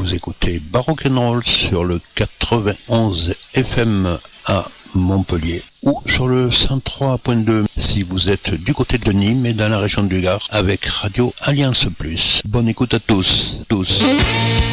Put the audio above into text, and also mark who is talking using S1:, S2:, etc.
S1: Vous écoutez Baroque & Roll sur le 91 FM à Montpellier ou sur le 103.2 si vous êtes du côté de Nîmes et dans la région du Gard avec Radio Alliance Plus. Bonne écoute à tous.